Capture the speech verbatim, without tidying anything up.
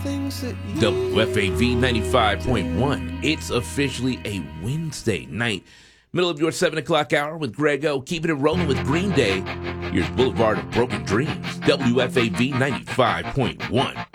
W F A V ninety-five point one. It's officially a Wednesday night. Middle of your seven o'clock hour with Greg O. Keeping it rolling with Green Day. Here's Boulevard of Broken Dreams. W F A V ninety-five point one.